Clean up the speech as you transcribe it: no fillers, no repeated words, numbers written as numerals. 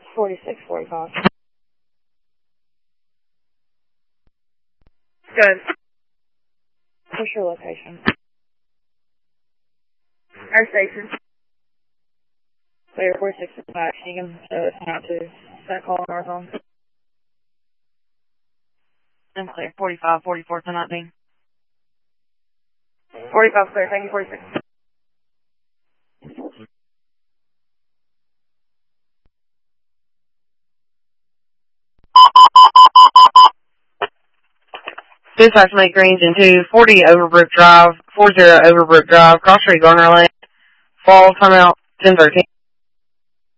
4645. Good. What's your location? Air station. Clear 4665. You can show us how to set call on our phone. And clear 45, 44 to 19. 45 clear. Thank you, 46. Dispatch make range into 40 Overbrook Drive, 40 Overbrook Drive, Cross Street, Garner Lane. Fall timeout 10:13.